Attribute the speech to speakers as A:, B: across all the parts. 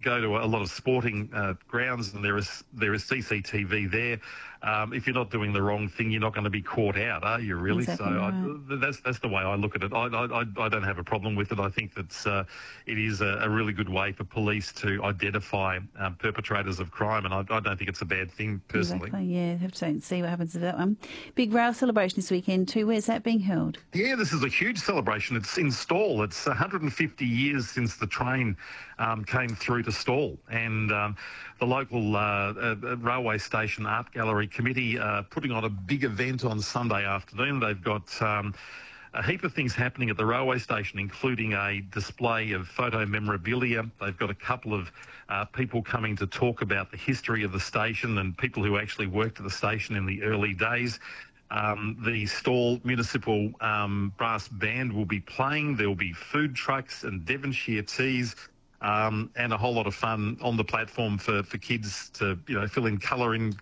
A: go to a lot of sporting grounds, and there is CCTV there. If you're not doing the wrong thing, you're not going to be caught out, are you? Really?
B: Exactly
A: So
B: right.
A: that's the way I look at it. I don't have a problem with it. I think that it is a really good way for police to identify perpetrators of crime, and I don't think it's a bad thing personally.
B: Exactly, yeah. Have to see what happens with that one. Big rail celebration this weekend too. Where's that being held?
A: Yeah, this is a huge celebration. It's in Stawell. It's 150 years since the train came through to Stawell, and the local railway station art gallery committee putting on a big event on Sunday afternoon. They've got a heap of things happening at the railway station, including a display of photo memorabilia. They've got a couple of people coming to talk about the history of the station and people who actually worked at the station in the early days. The Stawell Municipal Brass Band will be playing. There will be food trucks and Devonshire teas, and a whole lot of fun on the platform for kids to, fill in colouring,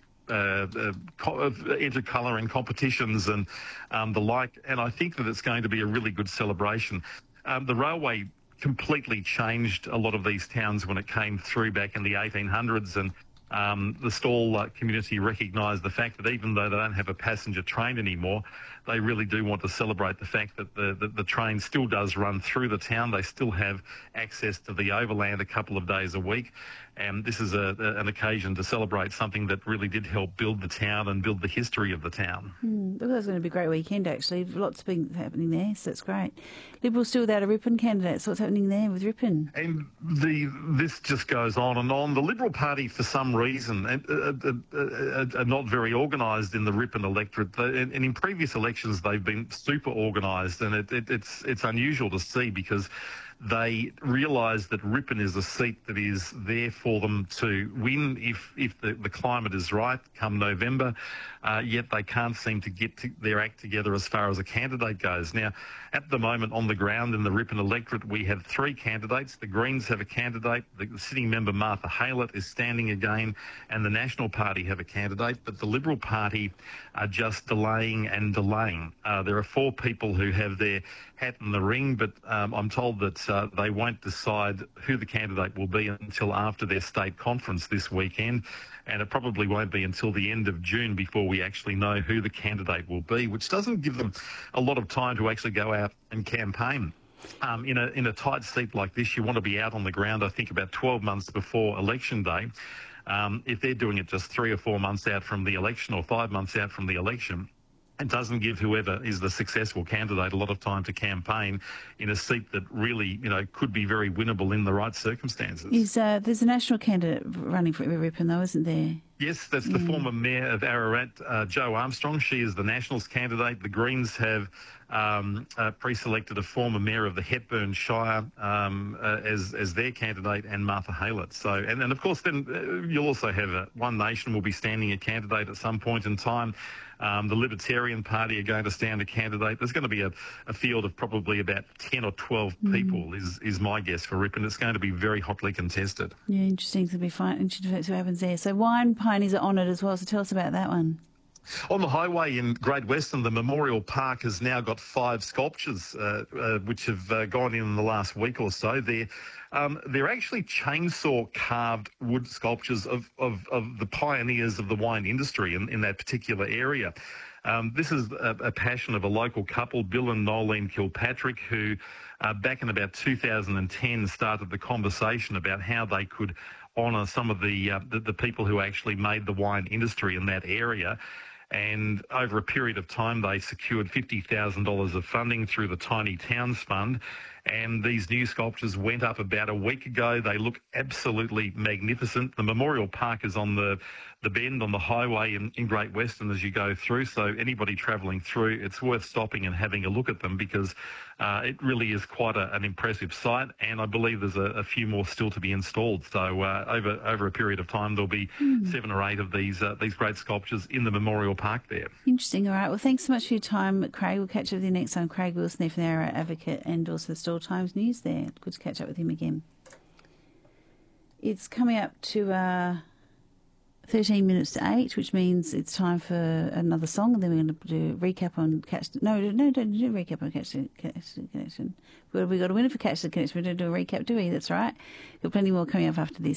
A: enter colouring competitions and the like. And I think that it's going to be a really good celebration. The railway completely changed a lot of these towns when it came through back in the 1800s, and the Stawell community recognised the fact that even though they don't have a passenger train anymore, they really do want to celebrate the fact that the train still does run through the town. They still have access to the overland a couple of days a week. And this is an occasion to celebrate something that really did help build the town and build the history of the town.
B: Well, that's going to be a great weekend, actually. Lots of things happening there, so that's great. Liberals still without a Ripon candidate, so what's happening there with Ripon?
A: And this just goes on and on. The Liberal Party, for some reason, are not very organised in the Ripon electorate. And in previous elections, they've been super organised, and it's unusual to see because they realise that Ripon is a seat that is there for them to win if the climate is right come November, yet they can't seem to get their act together as far as a candidate goes. Now, at the moment on the ground in the Ripon electorate, we have three candidates. The Greens have a candidate, the sitting member Martha Haylett is standing again, and the National Party have a candidate, but the Liberal Party are just delaying and delaying. There are four people who have their hat in the ring, but I'm told that they won't decide who the candidate will be until after their state conference this weekend, and it probably won't be until the end of June before we actually know who the candidate will be, which doesn't give them a lot of time to actually go out and campaign. In a tight seat like this, you want to be out on the ground, I think, about 12 months before election day. If they're doing it just 3 or 4 months out from the election or 5 months out from the election, it doesn't give whoever is the successful candidate a lot of time to campaign in a seat that really, could be very winnable in the right circumstances.
B: There's a national candidate running for Ripon, though, isn't there?
A: Yes, that's the former mayor of Ararat, Jo Armstrong. She is the Nationals candidate. The Greens have pre-selected a former mayor of the Hepburn Shire as their candidate, and Martha Haylett. So, and of course, then you'll also have One Nation will be standing a candidate at some point in time. The Libertarian Party are going to stand a candidate. There's going to be a field of probably about 10 or 12 people is my guess for Ripon. It's going to be very hotly contested. Yeah,
B: interesting. It'll be fine. Interesting to see what happens there. So wine ponies are honoured as well, so tell us about that one.
A: On the highway in Great Western, the Memorial Park has now got 5 sculptures which have gone in the last week or so. They're actually chainsaw-carved wood sculptures of the pioneers of the wine industry in that particular area. This is a passion of a local couple, Bill and Nolene Kilpatrick, who back in about 2010 started the conversation about how they could honour some of the people who actually made the wine industry in that area. And over a period of time, they secured $50,000 of funding through the Tiny Towns Fund. And these new sculptures went up about a week ago. They look absolutely magnificent. The Memorial Park is on the bend on the highway in Great Western as you go through. So anybody travelling through, it's worth stopping and having a look at them because it really is quite an impressive sight. And I believe there's a few more still to be installed. So over a period of time, there'll be 7 or 8 of these great sculptures in the Memorial Park there.
B: Interesting. All right. Well, thanks so much for your time, Craig. We'll catch up with you next time. Craig Wilson from the Ararat Advocate and also the Stawell Times News there. Good to catch up with him again. It's coming up to 13 minutes to 8, which means it's time for another song, and then we're going to do a recap on Catch the... No, don't do a recap on Catch the Connection. We've got a winner for Catch the Connection. We don't do a recap, do we? That's right. We've got plenty more coming up after this.